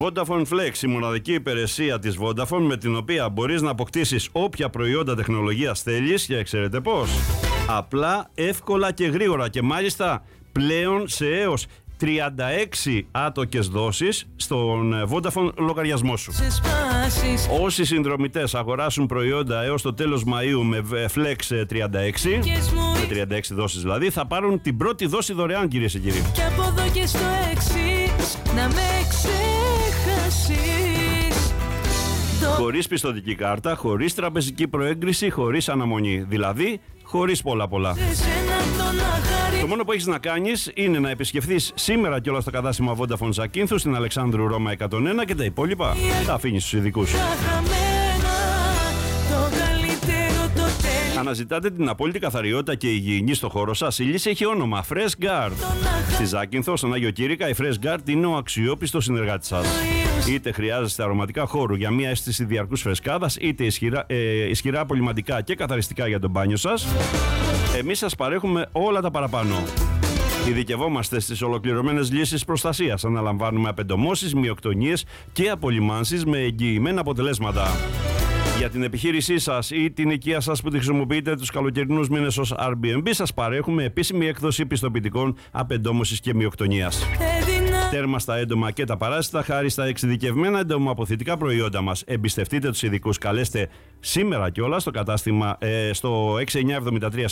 Vodafone Flex, η μοναδική υπηρεσία της Vodafone με την οποία μπορείς να αποκτήσεις όποια προϊόντα τεχνολογίας θέλεις και ξέρετε πώς. Απλά, εύκολα και γρήγορα και μάλιστα πλέον σε έως 36 άτοκες δόσεις στον Vodafone λογαριασμό σου. Όσοι συνδρομητές αγοράσουν προϊόντα έως το τέλος Μαΐου με Flex 36, με 36 δόσεις δηλαδή, θα πάρουν την πρώτη δόση δωρεάν, κυρίες και κύριοι. Και από εδώ και στο εξής, να με ξεχάσεις. Χωρίς πιστωτική κάρτα, χωρίς τραπεζική προέγκριση, χωρίς αναμονή. Δηλαδή, χωρίς πολλά. Το μόνο που έχεις να κάνεις είναι να επισκεφθείς σήμερα κιόλας στο κατάστημα Vodafone Ζακίνθου στην Αλεξάνδρου Ρώμα 101 και τα υπόλοιπα τα αφήνεις στους ειδικούς. Αναζητάτε την απόλυτη καθαριότητα και υγιεινή στο χώρο σας? Η λύση έχει όνομα Fresh Guard. Στη Ζάκυνθο, στον Άγιο Κύρικα, η Fresh Guard είναι ο αξιόπιστος συνεργάτης σας. Είτε χρειάζεστε αρωματικά χώρου για μια αίσθηση διαρκούς φρεσκάδας, είτε ισχυρά απολυμαντικά και καθαριστικά για το μπάνιο σας, εμείς σας παρέχουμε όλα τα παραπάνω. Ειδικευόμαστε στις ολοκληρωμένες λύσεις προστασίας. Αναλαμβάνουμε απεντομώσεις, μειοκτονίες και απολυμάνσεις με εγγυημένα αποτελέσματα. Για την επιχείρησή σας ή την οικία σας που τη χρησιμοποιείτε τους καλοκαιρινούς μήνες ως Airbnb, σας παρέχουμε επίσημη έκδοση πιστοποιητικών απεντόμωσης και μειοκτονίας. Τέρμα στα έντομα και τα παράσιτα χάρη στα εξειδικευμένα εντομοαποθητικά προϊόντα μας. Εμπιστευτείτε τους ειδικούς. Καλέστε σήμερα κιόλας στο κατάστημα στο 6973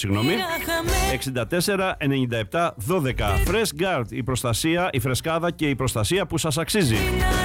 64 97 12. Fresh Guard, η προστασία, η φρεσκάδα και η προστασία που σας αξίζει.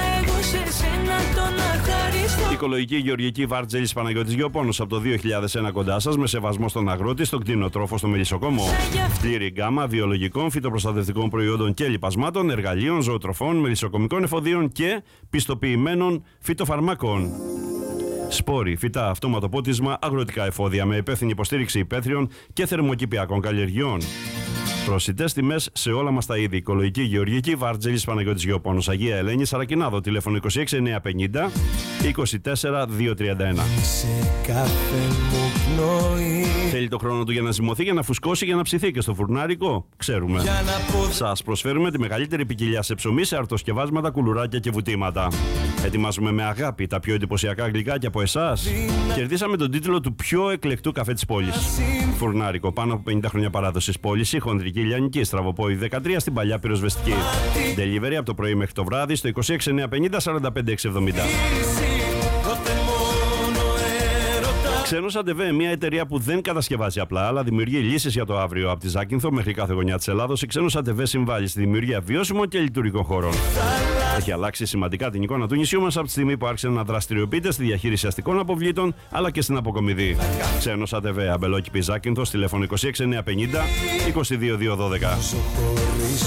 Οικολογική γεωργική Βάρτζελης Παναγιώτης Γεωπόνος από το 2001 κοντά σας, με σεβασμό στον αγρότη, στον κτηνοτρόφο, στο μελισσοκόμο. Πλήρη γκάμα βιολογικών, φυτοπροστατευτικών προϊόντων και λιπασμάτων, εργαλείων, ζωοτροφών, μελισσοκομικών εφοδίων και πιστοποιημένων φυτοφαρμάκων. Σπόροι, φυτά, αυτόματο πότισμα, αγροτικά εφόδια με υπεύθυνη υποστήριξη υπαίθριων και θερμοκηπιακών καλλιεργειών. Προσιτές τιμές σε όλα μας τα είδη. Οικολογική γεωργική Βάρτζελης Παναγιώτης Γεωπόνος, Αγία Ελένη, Σαρακινάδο, τηλέφωνο 26 950 24 231. Θέλει το χρόνο του για να ζυμωθεί, για να φουσκώσει, για να ψηθεί και στο φουρνάρικο? Ξέρουμε. Σας προσφέρουμε τη μεγαλύτερη ποικιλία σε ψωμί, σε αρτοσκευάσματα, κουλουράκια και βουτήματα. Ετοιμάζουμε με αγάπη τα πιο εντυπωσιακά γλυκάκια από εσάς. Κερδίσαμε τον τίτλο του πιο εκλεκτού καφέ της πόλης. Φουρνάρικο, πάνω από 50 χρόνια παράδοσης πόλης, χονδρική Λιανική, Στραβοπόη 13 στην παλιά πυροσβεστική. Delivery από το πρωί μέχρι το βράδυ στο 26 950 45 670. Ξένος ΑΝΤΕΒΕ, μια εταιρεία που δεν κατασκευάζει απλά, αλλά δημιουργεί λύσεις για το αύριο. Από τη Ζάκυνθο μέχρι κάθε γωνιά της Ελλάδος, η Ξένος ΑΝΤΕΒΕ συμβάλλει στη δημιουργία βιώσιμων και λειτουργικών χώρων. Έχει αλλάξει σημαντικά την εικόνα του νησιού μας από τη στιγμή που άρχισε να δραστηριοποιείται στη διαχείριση αστικών αποβλήτων αλλά και στην αποκομιδή. Ξένος ΑΝΤΕΒΕ, Αμπελόκηπη Ζάκυνθος, τηλέφωνο 26 950 22 212.